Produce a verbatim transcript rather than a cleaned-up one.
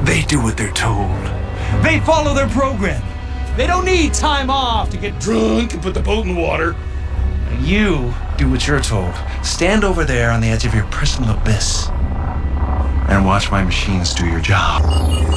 They do what they're told. They follow their program. They don't need time off to get drunk and put the boat in the water. And you do what you're told. Stand over there on the edge of your personal abyss and watch my machines do your job.